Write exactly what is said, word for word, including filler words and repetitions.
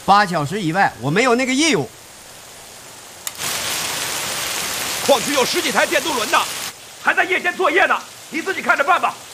八小时以外我没有那个义务。 矿区有十几台电动轮呢，还在夜间作业呢，你自己看着办吧。